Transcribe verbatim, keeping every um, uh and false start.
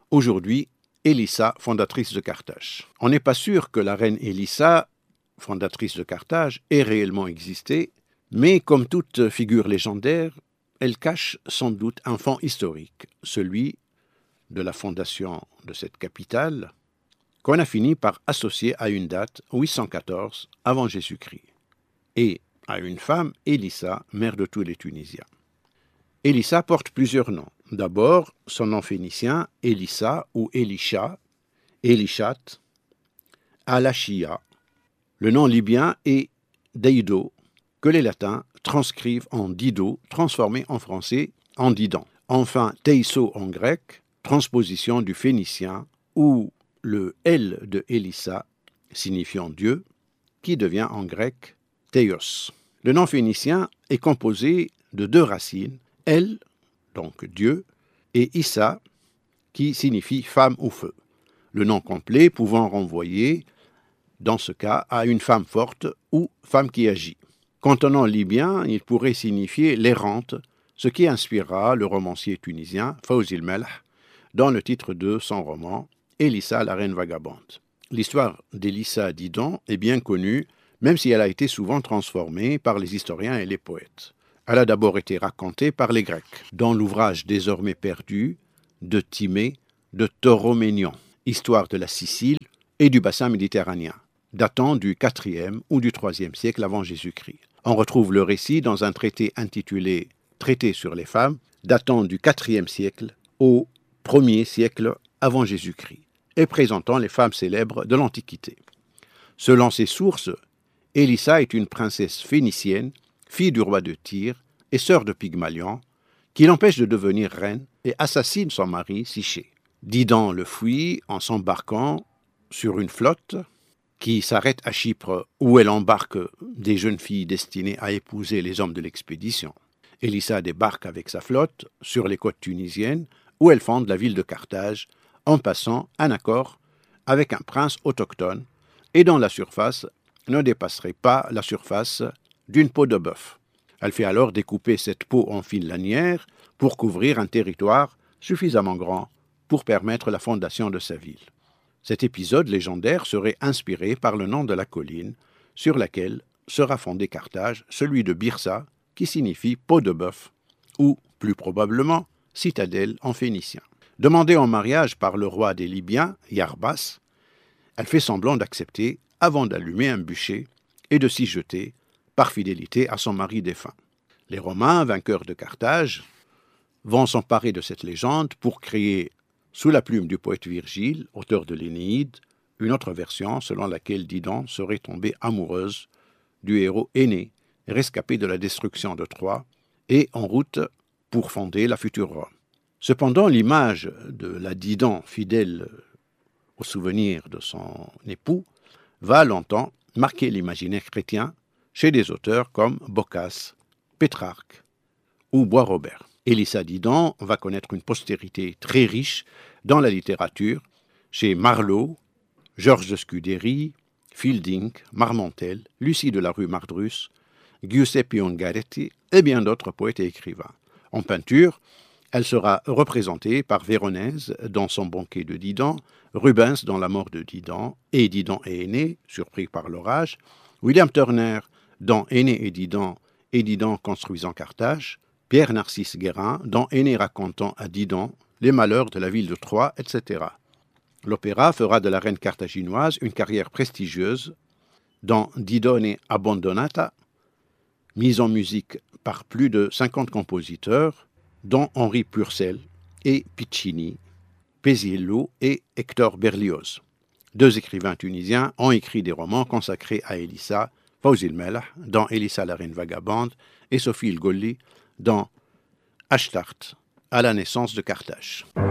aujourd'hui Élissa, fondatrice de Carthage. On n'est pas sûr que la reine Élissa, fondatrice de Carthage, ait réellement existé, mais comme toute figure légendaire, elle cache sans doute un fond historique, celui de la fondation de cette capitale, qu'on a fini par associer à une date huit cent quatorze avant Jésus-Christ, et à une femme, Élissa, mère de tous les Tunisiens. Élissa porte plusieurs noms. D'abord, son nom phénicien, Élissa ou Elisha, Elishat, Alachia. Le nom libyen est Deido, que les latins transcrivent en Dido, transformé en français en Didon. Enfin, Teiso en grec, transposition du phénicien, ou le L de Élissa, signifiant Dieu, qui devient en grec Théos. Le nom phénicien est composé de deux racines, El, donc Dieu, et Issa, qui signifie femme ou feu. Le nom complet pouvant renvoyer, dans ce cas, à une femme forte ou femme qui agit. Quant au nom libyen, il pourrait signifier l'errante, ce qui inspirera le romancier tunisien Fawzi El-Melh dans le titre de son roman Élissa, la reine vagabonde. L'histoire d'Élissa Didon est bien connue, même si elle a été souvent transformée par les historiens et les poètes. Elle a d'abord été racontée par les Grecs, dans l'ouvrage désormais perdu de Timée de Tauroménion, Histoire de la Sicile et du bassin méditerranéen, datant du quatrième ou du troisième siècle avant Jésus-Christ. On retrouve le récit dans un traité intitulé « Traité sur les femmes », datant du quatrième siècle au premier siècle avant Jésus-Christ, et présentant les femmes célèbres de l'Antiquité. Selon ces sources, Élissa est une princesse phénicienne, fille du roi de Tyr et sœur de Pygmalion, qui l'empêche de devenir reine et assassine son mari Siché. Didon le fuit en s'embarquant sur une flotte qui s'arrête à Chypre, où elle embarque des jeunes filles destinées à épouser les hommes de l'expédition. Élissa débarque avec sa flotte sur les côtes tunisiennes, où elle fonde la ville de Carthage, en passant un accord avec un prince autochtone, et dont la surface ne dépasserait pas la surface d'une peau de bœuf. Elle fait alors découper cette peau en fines lanières pour couvrir un territoire suffisamment grand pour permettre la fondation de sa ville. Cet épisode légendaire serait inspiré par le nom de la colline sur laquelle sera fondée Carthage, celui de Byrsa, qui signifie peau de bœuf, ou, plus probablement, citadelle en phénicien. Demandée en mariage par le roi des Libyens, Yarbas, elle fait semblant d'accepter avant d'allumer un bûcher et de s'y jeter par fidélité à son mari défunt. Les Romains, vainqueurs de Carthage, vont s'emparer de cette légende pour créer, sous la plume du poète Virgile, auteur de l'Énéide, une autre version selon laquelle Didon serait tombée amoureuse du héros Énée, rescapé de la destruction de Troie, et en route pour fonder la future Rome. Cependant, l'image de la Didon fidèle au souvenir de son époux va longtemps marquer l'imaginaire chrétien chez des auteurs comme Boccace, Pétrarque ou Bois-Robert. Élissa Didon va connaître une postérité très riche dans la littérature chez Marlowe, Georges de Scudéry, Fielding, Marmontel, Lucie de la rue Mardrus, Giuseppe Ungaretti et bien d'autres poètes et écrivains. En peinture, elle sera représentée par Véronèse dans son banquet de Didon, Rubens dans la mort de Didon et Didon et Énée, surpris par l'orage, William Turner dans Énée et Didon et Didon construisant Carthage, Pierre Narcisse Guérin dans Énée racontant à Didon les malheurs de la ville de Troie, et cetera. L'opéra fera de la reine carthaginoise une carrière prestigieuse dans Didone Abbandonata, mise en musique par plus de cinquante compositeurs, dont Henri Purcell et Piccini, Paisiello et Hector Berlioz. Deux écrivains tunisiens ont écrit des romans consacrés à Élissa, Fawzi El-Melh dans Élissa la reine vagabonde et Sophie El-Golli dans Ashtart, à la naissance de Carthage.